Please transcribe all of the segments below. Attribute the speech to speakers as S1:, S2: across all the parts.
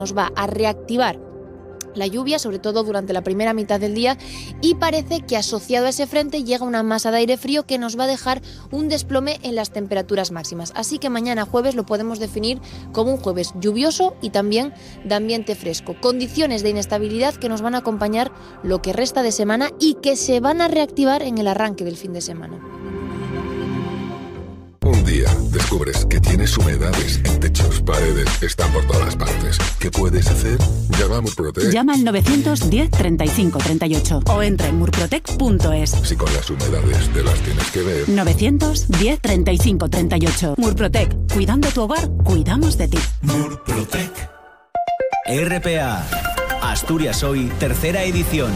S1: nos va a reactivar la lluvia, sobre todo durante la primera mitad del día, y parece que asociado a ese frente llega una masa de aire frío que nos va a dejar un desplome en las temperaturas máximas. Así que mañana jueves lo podemos definir como un jueves lluvioso y también de ambiente fresco. Condiciones de inestabilidad que nos van a acompañar lo que resta de semana y que se van a reactivar en el arranque del fin de semana.
S2: Un día descubres que tienes humedades en techos, paredes, están por todas partes. ¿Qué puedes hacer? Llama a Murprotec.
S3: Llama al 910 35 38 o entra en murprotec.es.
S2: Si con las humedades te las tienes que ver.
S3: 910 35 38. Murprotec. Cuidando tu hogar, cuidamos de ti.
S4: Murprotec. RPA. Asturias Hoy, tercera edición.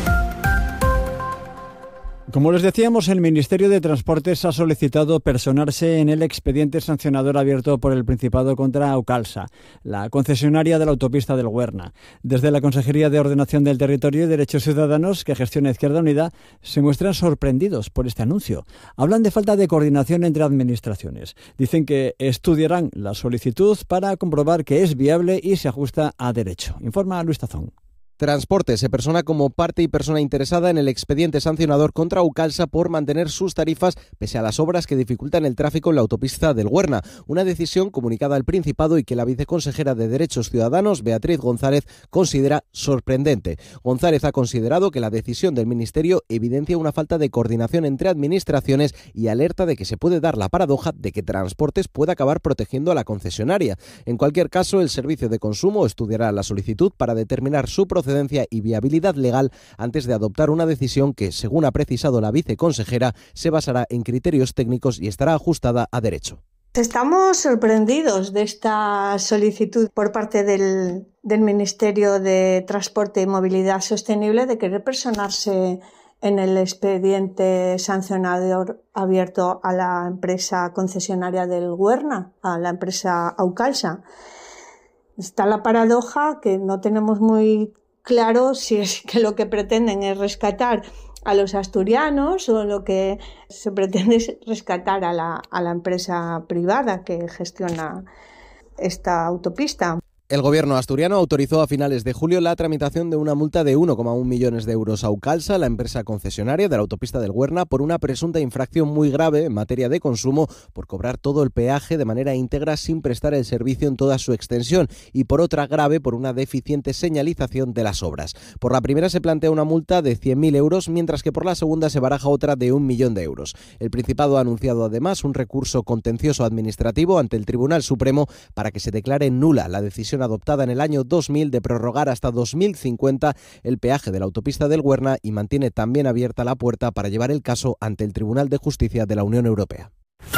S5: Como les decíamos, el Ministerio de Transportes ha solicitado personarse en el expediente sancionador abierto por el Principado contra Aucalsa, la concesionaria de la autopista del Huerna. Desde la Consejería de Ordenación del Territorio y Derechos Ciudadanos, que gestiona Izquierda Unida, se muestran sorprendidos por este anuncio. Hablan de falta de coordinación entre administraciones. Dicen que estudiarán la solicitud para comprobar que es viable y se ajusta a derecho. Informa Luis Tazón.
S6: Transporte se persona como parte y persona interesada en el expediente sancionador contra Aucalsa por mantener sus tarifas pese a las obras que dificultan el tráfico en la autopista del Huerna. Una decisión comunicada al Principado y que la viceconsejera de Derechos Ciudadanos, Beatriz González, considera sorprendente. González ha considerado que la decisión del Ministerio evidencia una falta de coordinación entre administraciones y alerta de que se puede dar la paradoja de que Transportes pueda acabar protegiendo a la concesionaria. En cualquier caso, el Servicio de Consumo estudiará la solicitud para determinar su procedencia y viabilidad legal antes de adoptar una decisión que, según ha precisado la viceconsejera, se basará en criterios técnicos y estará ajustada a derecho.
S7: Estamos sorprendidos de esta solicitud por parte del Ministerio de Transporte y Movilidad Sostenible de querer personarse en el expediente sancionador abierto a la empresa concesionaria del Huerna, a la empresa Aucalsa. Está la paradoja que no tenemos muy claro si es que lo que pretenden es rescatar a los asturianos o lo que se pretende es rescatar a la empresa privada que gestiona esta autopista.
S6: El gobierno asturiano autorizó a finales de julio la tramitación de una multa de 1,1 millones de euros a Aucalsa, la empresa concesionaria de la autopista del Huerna, por una presunta infracción muy grave en materia de consumo por cobrar todo el peaje de manera íntegra sin prestar el servicio en toda su extensión, y por otra grave por una deficiente señalización de las obras. Por la primera se plantea una multa de 100.000 euros, mientras que por la segunda se baraja otra de 1 millón de euros. El Principado ha anunciado además un recurso contencioso administrativo ante el Tribunal Supremo para que se declare nula la decisión adoptada en el año 2000 de prorrogar hasta 2050 el peaje de la autopista del Huerna, y mantiene también abierta la puerta para llevar el caso ante el Tribunal de Justicia de la Unión Europea.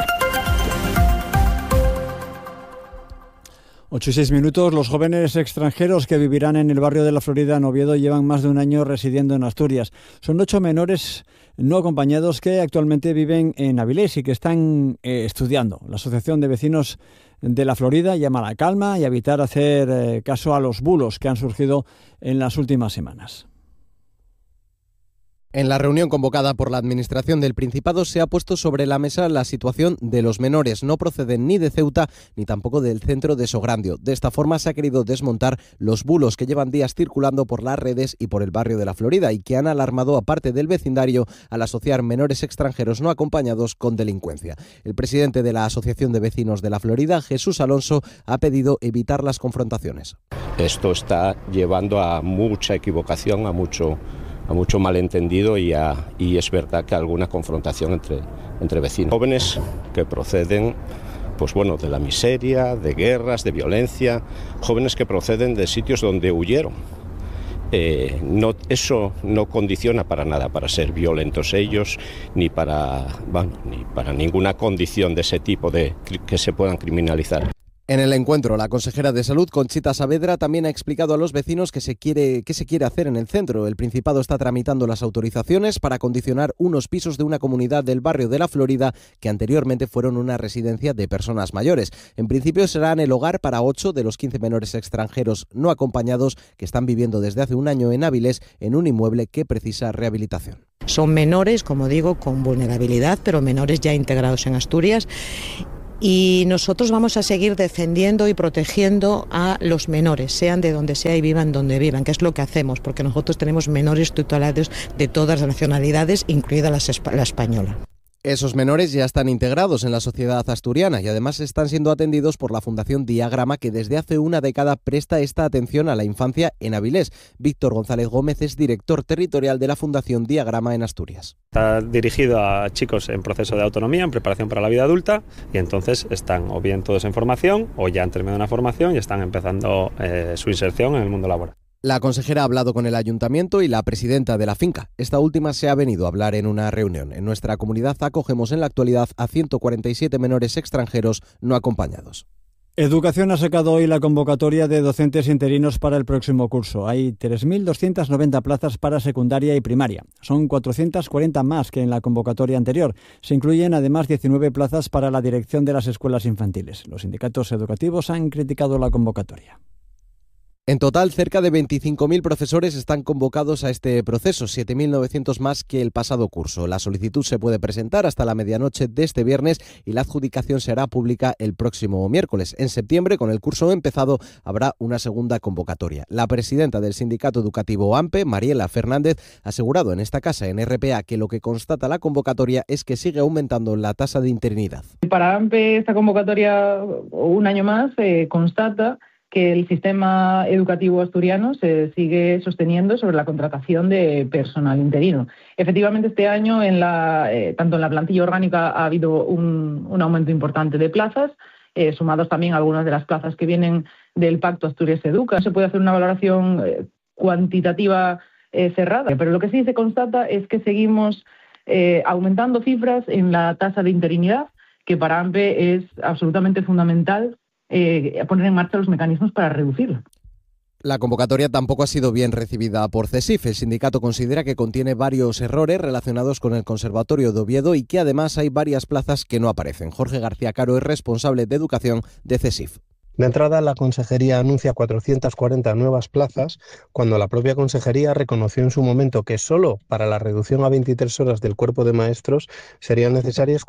S5: 8:06. Los jóvenes extranjeros que vivirán en el barrio de La Florida, en Oviedo, llevan más de un año residiendo en Asturias. Son 8 menores no acompañados que actualmente viven en Avilés y que están estudiando. La Asociación de Vecinos de La Florida llama a la calma y a evitar hacer caso a los bulos que han surgido en las últimas semanas.
S6: En la reunión convocada por la Administración del Principado se ha puesto sobre la mesa la situación de los menores. No proceden ni de Ceuta ni tampoco del centro de Sograndio. De esta forma se ha querido desmontar los bulos que llevan días circulando por las redes y por el barrio de La Florida y que han alarmado a parte del vecindario al asociar menores extranjeros no acompañados con delincuencia. El presidente de la Asociación de Vecinos de La Florida, Jesús Alonso, ha pedido evitar las confrontaciones.
S8: Esto está llevando a mucha equivocación, a mucho malentendido y es verdad que alguna confrontación entre vecinos. Jóvenes que proceden de la miseria, de guerras, de violencia, jóvenes que proceden de sitios donde huyeron. Eso no condiciona para nada para ser violentos ellos, ni para ninguna condición de ese tipo que se puedan criminalizar.
S6: En el encuentro, la consejera de Salud, Conchita Saavedra, también ha explicado a los vecinos qué se quiere hacer en el centro. El Principado está tramitando las autorizaciones para acondicionar unos pisos de una comunidad del barrio de La Florida que anteriormente fueron una residencia de personas mayores. En principio serán el hogar para 8 de los 15 menores extranjeros no acompañados que están viviendo desde hace un año en Avilés en un inmueble que precisa rehabilitación.
S9: Son menores, como digo, con vulnerabilidad, pero menores ya integrados en Asturias. Y nosotros vamos a seguir defendiendo y protegiendo a los menores, sean de donde sea y vivan donde vivan, que es lo que hacemos, porque nosotros tenemos menores tutelados de todas las nacionalidades, incluida la española.
S6: Esos menores ya están integrados en la sociedad asturiana y además están siendo atendidos por la Fundación Diagrama, que desde hace una década presta esta atención a la infancia en Avilés. Víctor González Gómez es director territorial de la Fundación Diagrama en Asturias.
S10: Está dirigido a chicos en proceso de autonomía, en preparación para la vida adulta, y entonces están o bien todos en formación o ya han terminado una formación y están empezando su inserción en el mundo laboral.
S6: La consejera ha hablado con el ayuntamiento y la presidenta de la finca. Esta última se ha venido a hablar en una reunión. En nuestra comunidad acogemos en la actualidad a 147 menores extranjeros no acompañados.
S5: Educación ha sacado hoy la convocatoria de docentes interinos para el próximo curso. Hay 3.290 plazas para secundaria y primaria. Son 440 más que en la convocatoria anterior. Se incluyen además 19 plazas para la dirección de las escuelas infantiles. Los sindicatos educativos han criticado la convocatoria.
S6: En total, cerca de 25.000 profesores están convocados a este proceso, 7.900 más que el pasado curso. La solicitud se puede presentar hasta la medianoche de este viernes y la adjudicación se hará pública el próximo miércoles. En septiembre, con el curso empezado, habrá una segunda convocatoria. La presidenta del sindicato educativo AMPE, Mariela Fernández, ha asegurado en esta casa, en RPA, que lo que constata la convocatoria es que sigue aumentando la tasa de interinidad.
S11: Para AMPE, esta convocatoria, un año más, constata que el sistema educativo asturiano se sigue sosteniendo sobre la contratación de personal interino. Efectivamente, este año, tanto en la plantilla orgánica ha habido un aumento importante de plazas, sumados también a algunas de las plazas que vienen del Pacto Asturias Educa. Se puede hacer una valoración cuantitativa cerrada, pero lo que sí se constata es que seguimos aumentando cifras en la tasa de interinidad, que para AMPE es absolutamente fundamental poner en marcha los mecanismos para reducirlo.
S6: La convocatoria tampoco ha sido bien recibida por CESIF. El sindicato considera que contiene varios errores relacionados con el Conservatorio de Oviedo y que además hay varias plazas que no aparecen. Jorge García Caro es responsable de educación de CESIF.
S12: De entrada, la Consejería anuncia 440 nuevas plazas, cuando la propia Consejería reconoció en su momento que solo para la reducción a 23 horas del cuerpo de maestros serían necesarias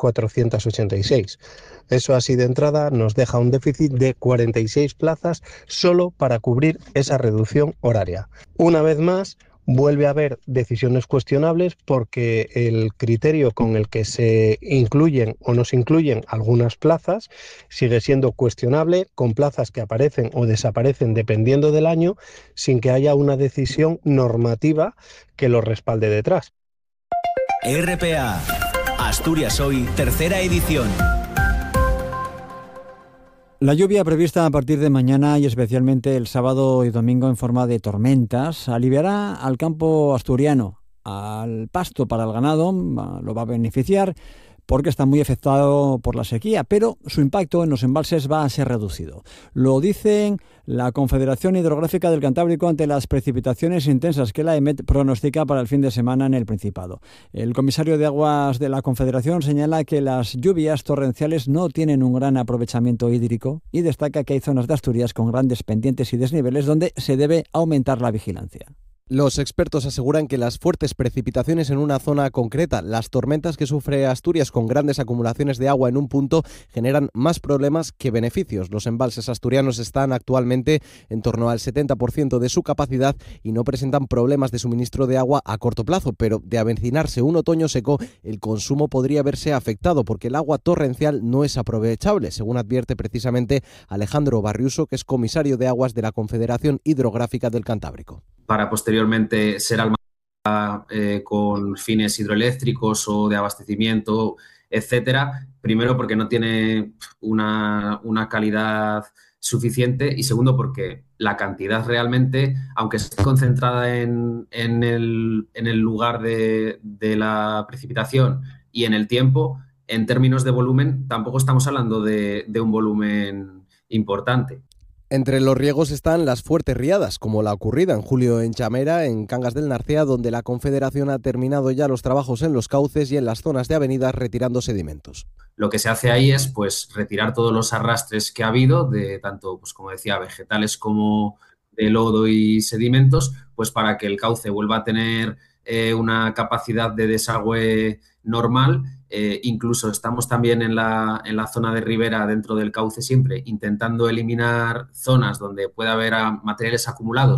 S12: 486. Eso así de entrada nos deja un déficit de 46 plazas solo para cubrir esa reducción horaria. Una vez más, vuelve a haber decisiones cuestionables porque el criterio con el que se incluyen o no se incluyen algunas plazas sigue siendo cuestionable, con plazas que aparecen o desaparecen dependiendo del año, sin que haya una decisión normativa que lo respalde detrás.
S4: RPA, Asturias Hoy, tercera edición.
S5: La lluvia prevista a partir de mañana y especialmente el sábado y domingo en forma de tormentas aliviará al campo asturiano, al pasto para el ganado, lo va a beneficiar porque está muy afectado por la sequía, pero su impacto en los embalses va a ser reducido. Lo dicen la Confederación Hidrográfica del Cantábrico ante las precipitaciones intensas que la EMET pronostica para el fin de semana en el Principado. El comisario de Aguas de la Confederación señala que las lluvias torrenciales no tienen un gran aprovechamiento hídrico y destaca que hay zonas de Asturias con grandes pendientes y desniveles donde se debe aumentar la vigilancia.
S6: Los expertos aseguran que las fuertes precipitaciones en una zona concreta, las tormentas que sufre Asturias con grandes acumulaciones de agua en un punto, generan más problemas que beneficios. Los embalses asturianos están actualmente en torno al 70% de su capacidad y no presentan problemas de suministro de agua a corto plazo, pero de avecinarse un otoño seco, el consumo podría verse afectado porque el agua torrencial no es aprovechable, según advierte precisamente Alejandro Barriuso, que es comisario de aguas de la Confederación Hidrográfica del Cantábrico.
S13: Para posteriormente ser almacenada con fines hidroeléctricos o de abastecimiento, etcétera. Primero, porque no tiene una calidad suficiente y segundo, porque la cantidad realmente, aunque esté concentrada en el lugar de la precipitación y en el tiempo, en términos de volumen, tampoco estamos hablando de un volumen importante.
S6: Entre los riegos están las fuertes riadas, como la ocurrida en julio en Chamera, en Cangas del Narcea, donde la Confederación ha terminado ya los trabajos en los cauces y en las zonas de avenidas retirando sedimentos.
S13: Lo que se hace ahí es retirar todos los arrastres que ha habido, de tanto, como decía, vegetales como de lodo y sedimentos, para que el cauce vuelva a tener una capacidad de desagüe normal Incluso estamos también en la zona de ribera, dentro del cauce siempre, intentando eliminar zonas donde pueda haber materiales acumulados